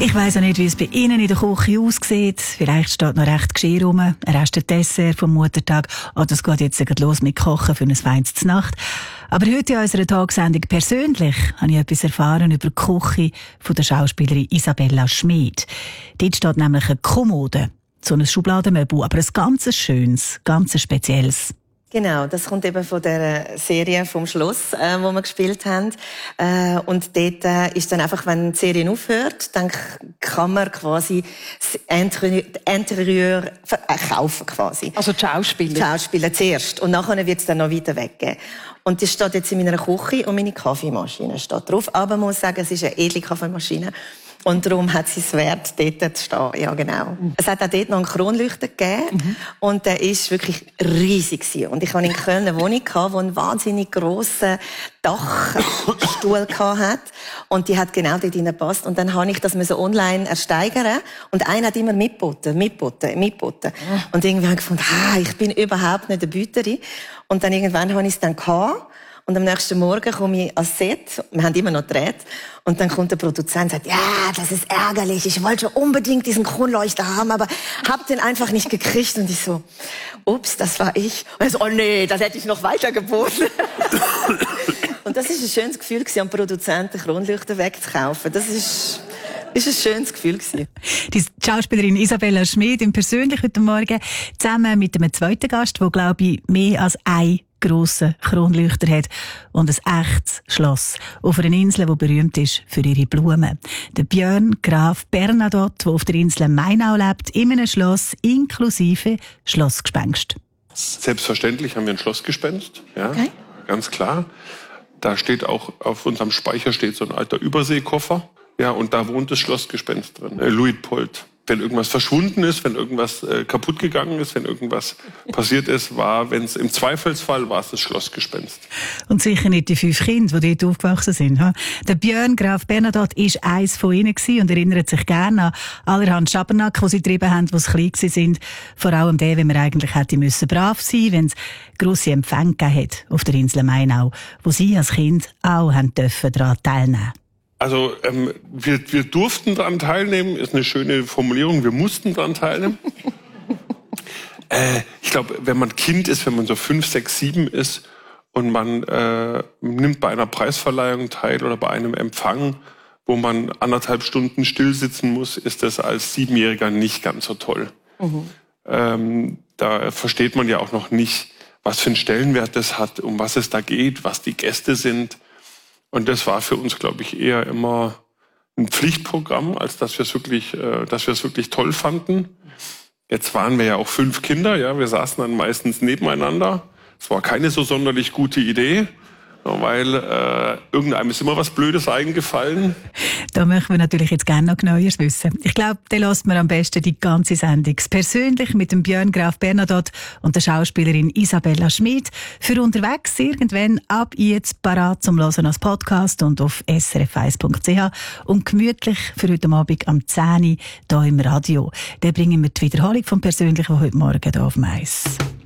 Ich weiss auch nicht, wie es bei Ihnen in der Küche aussieht. Vielleicht steht noch recht Geschirr rum, ein Rest Dessert vom Muttertag. Oder es geht jetzt los mit Kochen für ein feines Znacht. Aber heute in unserer Tagsendung persönlich habe ich etwas erfahren über die Küche von der Schauspielerin Isabella Schmid. Dort steht nämlich eine Kommode, so ein Schubladenmöbel, aber ein ganz schönes, ganz spezielles. Genau, das kommt eben von der Serie vom Schloss, wo wir gespielt haben. Und dort ist dann einfach, wenn die Serie aufhört, dann kann man quasi das Interieur kaufen quasi. Also die Schauspieler? Die Schauspieler zuerst. Und nachher wird es dann noch weiter weggeben. Und das steht jetzt in meiner Küche und meine Kaffeemaschine steht drauf. Aber man muss sagen, es ist eine edle Kaffeemaschine. Und darum hat sie es wert, dort zu stehen. Ja, genau. Es hat auch dort noch einen Kronleuchter gegeben. Und der ist wirklich riesig gewesen. Und ich hatte in Köln eine Wohnung, die einen wahnsinnig grossen Dachstuhl hatte. Und die hat genau dort reingepasst. Und dann habe ich das online ersteigern. Und einer hat immer mitgeboten. Und irgendwann habe ich gefunden, ich bin überhaupt nicht eine Büterin. Und dann irgendwann habe ich es dann gehabt. Und am nächsten Morgen komme ich ans Set, wir haben immer noch gedreht, und dann kommt der Produzent und sagt, ja, das ist ärgerlich, ich wollte schon unbedingt diesen Kronleuchter haben, aber hab den einfach nicht gekriegt. Und ich so, ups, das war ich. Und er so, oh nee, das hätte ich noch weiter geboten. Und das ist ein schönes Gefühl, am Produzenten Kronleuchter wegzukaufen. Das ist ein schönes Gefühl gewesen. Die Schauspielerin Isabella Schmid im Persönlich heute Morgen, zusammen mit einem zweiten Gast, der, glaube ich, mehr als ein grossen Kronleuchter hat und ein echtes Schloss auf einer Insel, die berühmt ist für ihre Blumen. Der Björn Graf Bernadotte, der auf der Insel Mainau lebt, in einem Schloss inklusive Schlossgespenst. Selbstverständlich haben wir ein Schlossgespenst, ja, okay. Ganz klar. Da steht auch, auf unserem Speicher steht so ein alter Überseekoffer, ja, und da wohnt das Schlossgespenst drin, Luitpold. Wenn irgendwas verschwunden ist, wenn irgendwas kaputt gegangen ist, wenn irgendwas passiert ist, wenn es im Zweifelsfall war es das Schlossgespenst. Und sicher nicht die 5 Kinder, die dort aufgewachsen sind. Der Björn Graf Bernadotte war eines von ihnen und erinnert sich gerne an allerhand Schabernack, die sie getrieben haben, als sie klein waren. Vor allem der, wenn man eigentlich hätte müssen brav sein, wenn es grosse Empfänge gegeben hat auf der Insel Mainau, wo sie als Kind auch daran teilnehmen. Also wir durften daran teilnehmen, ist eine schöne Formulierung, wir mussten daran teilnehmen. Ich glaube, wenn man Kind ist, wenn man so 5, 6, 7 ist und man nimmt bei einer Preisverleihung teil oder bei einem Empfang, wo man 1,5 Stunden still sitzen muss, ist das als 7-Jähriger nicht ganz so toll. Da versteht man ja auch noch nicht, was für einen Stellenwert das hat, um was es da geht, was die Gäste sind. Und das war für uns, glaube ich, eher immer ein Pflichtprogramm, als dass wir es wirklich toll fanden. Jetzt waren wir ja auch 5 Kinder, ja, wir saßen dann meistens nebeneinander. Es war keine so sonderlich gute Idee, weil irgendeinem ist immer was Blödes eingefallen. Da möchten wir natürlich jetzt gerne noch Neues wissen. Ich glaube, da lässt man am besten die ganze Sendung persönlich mit dem Björn Graf Bernadotte und der Schauspielerin Isabella Schmid für unterwegs irgendwann ab jetzt parat zum Hören als Podcast und auf srf1.ch und gemütlich für heute Abend am 10 Uhr hier im Radio. Dann bringen wir die Wiederholung vom Persönlichen heute Morgen hier auf Mais.